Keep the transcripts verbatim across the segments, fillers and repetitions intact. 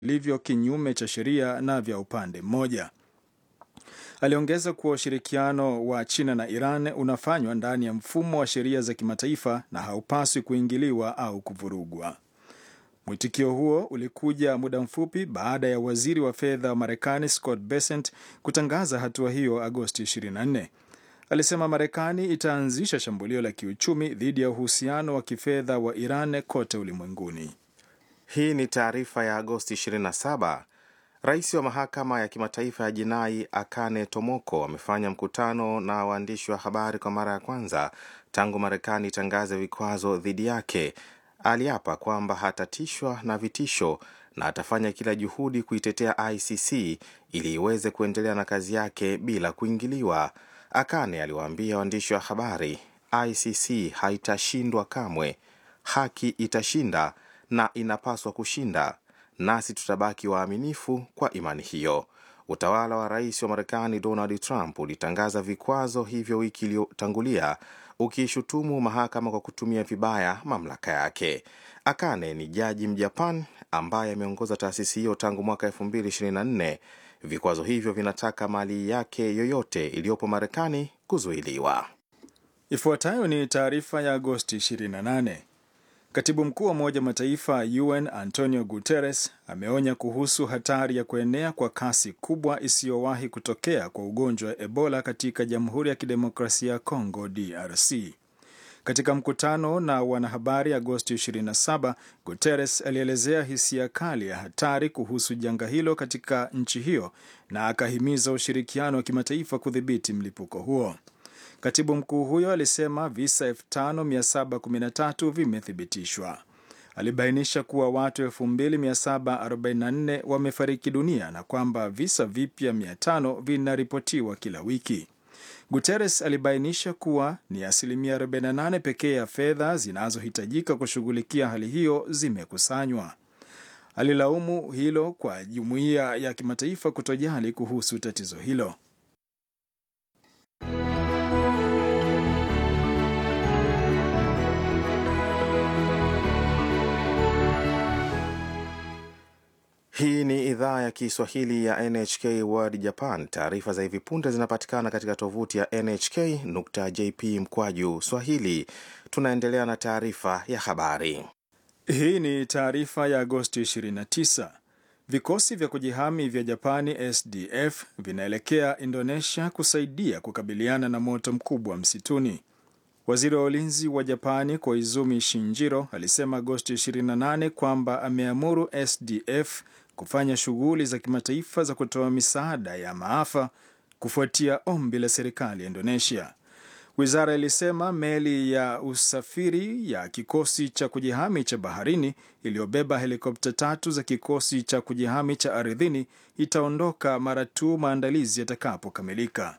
vilivyo kinyume cha sheria na vya upande mmoja. Aliongeza kuwa ushirikiano wa China na Iran unafanywa ndani ya mfumo wa sheria za kimataifa na haupaswi kuingiliwa au kuvurugwa. Mwitikio huo ulikuja muda mfupi baada ya waziri wa fedha wa Marekani Scott Bessent kutangaza hatua hiyo Agosti ishirini na nne. Alisema Marekani itaanzisha shambulio la kiuchumi dhidi ya uhusiano wa kifedha wa Iran kote ulimwenguni. Hii ni taarifa ya Agosti ishirini na saba. Rais wa mahakama ya kimataifa ya jinai Akane Tomoko amefanya mkutano na waandishi wa habari kwa mara ya kwanza tangu Marekani itangaze vikwazo dhidi yake. Aliapa kwamba hatatishwa na vitisho na atafanya kila juhudi kuitetea I C C ili iweze kuendelea na kazi yake bila kuingiliwa. Akane aliwaambia waandishi wa habari, I C C haitashindwa kamwe. Haki itashinda na inapaswa kushinda. Nasi tutabaki waaminifu kwa imani hiyo. Utawala wa rais wa Marekani Donald Trump ulitangaza vikwazo hivyo wiki iliyotangulia, ukishutumu mahakama kwa kutumia vibaya mamlaka yake. Akane ni jaji Mjapan ambaye ameongoza taasisi hiyo tangu mwaka elfu mbili ishirini na nne. Vikwazo hivyo vinataka mali yake yoyote iliyopo Marekani kuzuiliwa. Ifuatayo ni taarifa ya Agosti ishirini na nane. Katibu mkuu wa Umoja wa Mataifa U N Antonio Guterres ameonya kuhusu hatari ya kuenea kwa kasi kubwa isiyowahi kutokea kwa ugonjwa wa Ebola katika Jamhuri ya Kidemokrasia ya Kongo D R C. Katika mkutano na wanahabari Agosti ishirini na saba, Guterres alielezea hisia kali ya hatari kuhusu janga hilo katika nchi hiyo na akahimiza ushirikiano wa kimataifa kudhibiti mlipuko huo. Katibu mkuu huyo alisema visa elfu tano mia saba kumi na tatu vimethibitishwa. Alibainisha kuwa watu elfu mbili mia saba arobaini na nne wamefariki dunia na kwamba visa vipya mia tano vinaripotiwa kila wiki. Guterres alibainisha kuwa ni asilimia arobaini na nane pekee ya fedha zinazohitajika kushughulikia hali hiyo zimekusanywa. Alilaumu hilo kwa jumuiya ya kimataifa kutojali kuhusu tatizo hilo. Hii ni idhaa ya Kiswahili ya N H K World Japan. Taarifa za hivi punde zinapatikana katika tovuti ya N H K nukta J P mkwaju Swahili. Tunaendelea na taarifa ya habari. Hii ni taarifa ya Agosti ishirini na tisa. Vikosi vya kujihami vya Japani S D F vinaelekea Indonesia kusaidia kukabiliana na moto mkubwa msituni. Waziri wa ulinzi wa Japani Koizumi Shinjiro alisema Agosti ishirini na nane kwamba ameamuru S D F kufanya shughuli za kimataifa za kutoa misaada ya maafa kufuatia ombi la serikali ya Indonesia. Wizara ilisema meli ya usafiri ya kikosi cha kujihami cha baharini iliyobeba helikopta tatu za kikosi cha kujihami cha ardhini itaondoka mara tu maandalizi yatakapokamilika.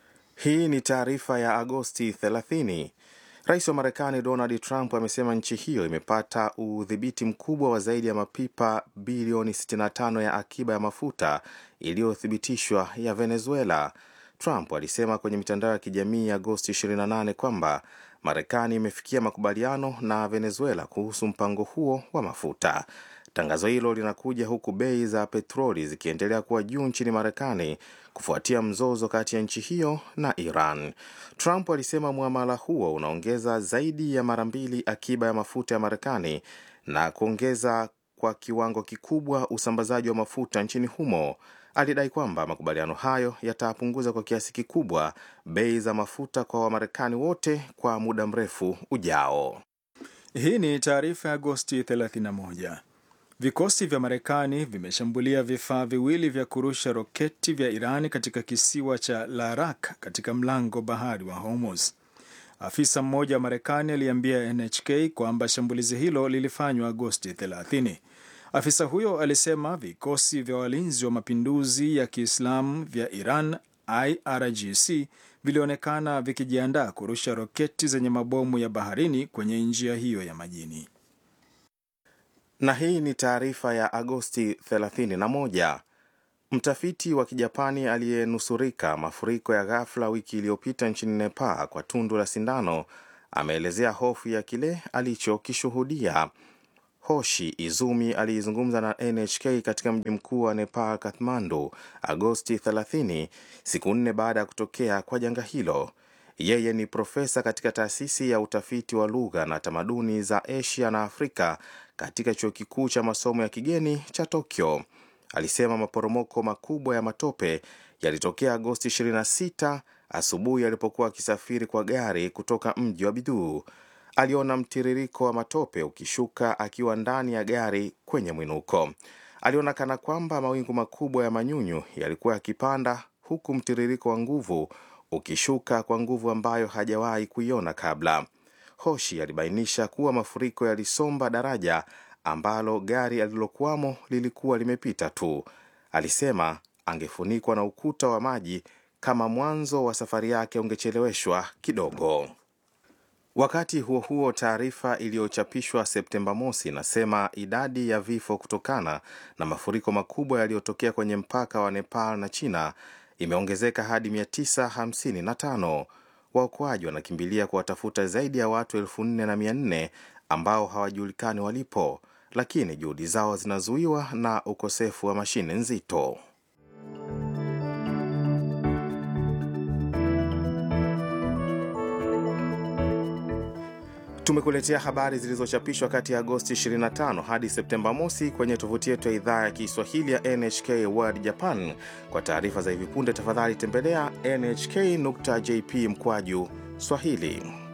Hii ni taarifa ya Agosti thelathini. Rais wa Marekani Donald Trump amesema nchi hiyo imepata udhibiti mkubwa wa zaidi ya mapipa bilioni sitini na tano ya akiba ya mafuta iliyothibitishwa ya Venezuela. Trump alisema kwenye mitandao ya kijamii ya Agosti ishirini na nane kwamba Marekani imefikia makubaliano na Venezuela kuhusu mpango huo wa mafuta. Tangazo hilo linakuja huku bei za petroli zikiendelea kuwa juu nchini Marekani kufuatia mzozo kati ya nchi hiyo na Iran. Trump alisema muamala huo unaongeza zaidi ya mara mbili akiba ya mafuta ya Marekani na kuongeza kwa kiwango kikubwa usambazaji wa mafuta nchini humo. Alidai kwamba makubaliano hayo yatapunguza kwa kiasi kikubwa bei za mafuta kwa Wamarekani wote kwa muda mrefu ujao. Hii ni taarifa ya Agosti thelathini na moja. Vikosi vya Marekani vimeshambulia vifaa viwili vya kurusha roketi vya Irani katika kisiwa cha Larak katika mlango bahari wa Hormuz. Afisa mmoja wa Marekani aliambia N H K kwamba shambulizi hilo lilifanywa Agosti thelathini. Afisa huyo alisema vikosi vya walinzi wa mapinduzi ya Kiislamu vya Iran I R G C vilionekana vikijiandaa kurusha roketi zenye mabomu ya baharini kwenye njia hiyo ya majini. Na hii ni taarifa ya Agosti thelathini na moja. Mtafiti wa Kijapani aliyenusurika mafuriko ya ghafla wiki iliyopita nchini Nepal kwa tundu la sindano ameelezea hofu ya kile alichokishuhudia. Hoshi Izumi alizungumza na N H K katika mji mkuu wa Nepal, Kathmandu, Agosti thelathini, siku nne baada ya kutokea kwa janga hilo. Yeye ni profesa katika taasisi ya utafiti wa lugha na tamaduni za Asia na Afrika katika chuo kikuu cha masomo ya kigeni cha Tokyo. Alisema maporomoko makubwa ya matope yalitokea Agosti ishirini na sita asubuhi alipokuwa akisafiri kwa gari kutoka mji wa Biduu. Aliona mtiririko wa matope ukishuka akiwa ndani ya gari kwenye mwinuko. Aliona kana kwamba mawingu makubwa ya manyunyu yalikuwa yakipanda, huku mtiririko wa nguvu ukishuka kwa nguvu ambayo hajawahi kuiona kabla. Hoshi alibainisha kuwa mafuriko yalisomba daraja ambalo gari alilokuwamo lilikuwa limepita tu. Alisema angefunikwa na ukuta wa maji kama mwanzo wa safari yake ungecheleweshwa kidogo. Wakati huo huo, taarifa iliyochapishwa Septemba mosi inasema idadi ya vifo kutokana na mafuriko makubwa yaliyotokea kwenye mpaka wa Nepal na China imeongezeka hadi mia tisa hamsini na tano. Waokoaji wanakimbilia kuwatafuta zaidi ya watu elfu nne na mia nne ambao hawajulikani walipo, lakini juhudi zao zinazuiwa na ukosefu wa mashine nzito. Tumekuletea habari zilizochapishwa kati ya Agosti ishirini na tano hadi Septemba mosi kwenye tovuti yetu ya idhaa ya Kiswahili ya N H K World Japan. Kwa taarifa za hivi punde, tafadhali tembelea N H K nukta J P mkwaju Swahili.